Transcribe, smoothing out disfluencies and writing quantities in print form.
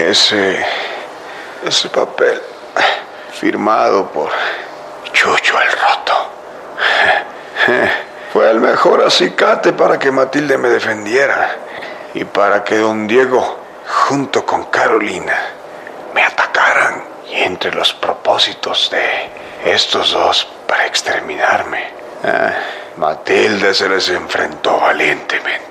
Ese papel firmado por Chucho el Roto fue el mejor acicate para que Matilde me defendiera y para que don Diego, junto con Carolina, me atacaran. Y entre los propósitos de estos dos para exterminarme, Matilde se les enfrentó valientemente.